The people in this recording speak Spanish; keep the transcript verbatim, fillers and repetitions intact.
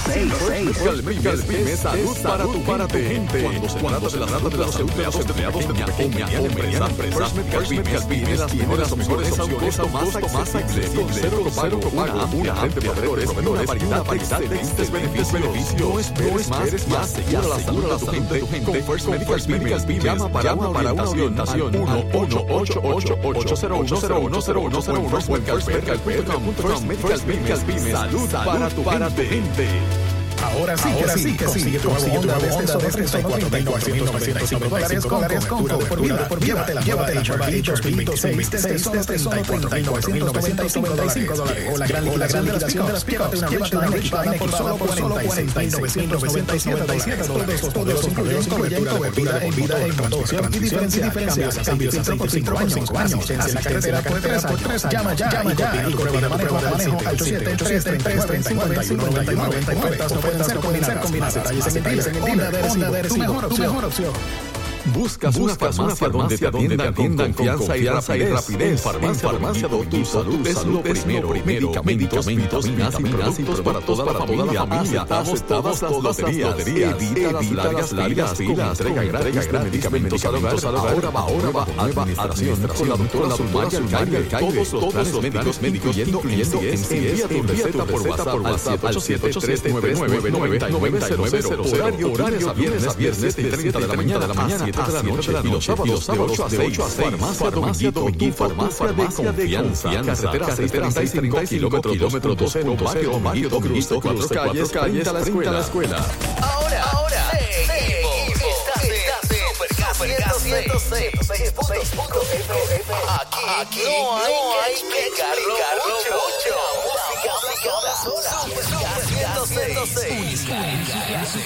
Pymes, salud para tu para tu gente. Cuando se trata de la salud de los empleados de pequeña o mediana empresa, First Medical Pymes tiene las mejores opciones a un costo más accesible. Cero copago, una amplia red de proveedores, una variedad de excelentes beneficios. No esperes más, asegura la salud de tu gente con First Medical Pymes. Llama para una orientación uno ocho ocho ocho ocho cero uno cero uno cero uno cero uno o en first medical pymes. Salud para tu gente. Ahora sí, ahora sí, que sí, tu nuevo Honda de treinta y cuatro mil novecientos cinco dólares con cobertura por vida. Llévate la nueva H R V seis de solo treinta y cuatro mil novecientos noventa y cinco dólares. O la gran liquidación de las pickups. Llévate una equipada por solo cuarenta y seis mil novecientos noventa y siete dólares. Todos los incluyen cobertura por vida en vida en conducción y diferencia. Cambios a por cinco años. En la carretera por tres años. Llama ya, llama ya y prueba de manejo al siete ocho siete, tres tres cinco uno nueve nueve. Pueden ser combinadas. Detalles en el dealer. Honda de Arecibo, tu mejor opción. Buscas una farmacia donde te atiendan con confianza y rapidez. En Farmacia Doctor, tu salud es lo primero. Medicamentos, vitaminas y productos para toda la familia. Aceptamos todas las loterías. Evita las largas filas. Entrega gratis de medicamentos al hogar. Ahora va, ahora va. Administración con la doctora Zulmaya Alcaide. Todos los planes médicos, incluyendo envía tu receta por WhatsApp al siete ocho siete, tres nueve nueve, nueve nueve cero cero. Horarios a viernes de treinta de la mañana a siete de la noche y los sábados de ocho a seis. Farmacia Doctor, tu farmacia de confianza. Carretera seiscientos treinta y cinco, kilómetro dos punto cero, Barrio Cristo, cuatro calles, frente a la escuela. Ahora, ahora, seguimos. Estás en ciento seis punto cinco. Aquí no hay que cargar mucho. La música, música, ciento seis.